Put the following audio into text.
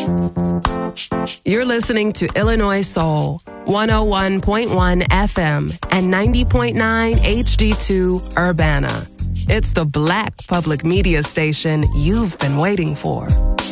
You're listening to Illinois Soul, 101.1 FM and 90.9 HD2 Urbana. It's the Black public media station you've been waiting for.